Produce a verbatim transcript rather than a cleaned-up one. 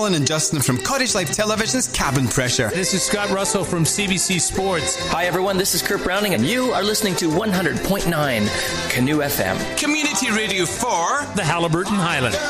Alan and Justin from Cottage Life Television's Cabin Pressure. This is Scott Russell from C B C Sports. Hi everyone, this is Kurt Browning and you are listening to one hundred point nine Canoe F M. Community radio for the Halliburton Highlands.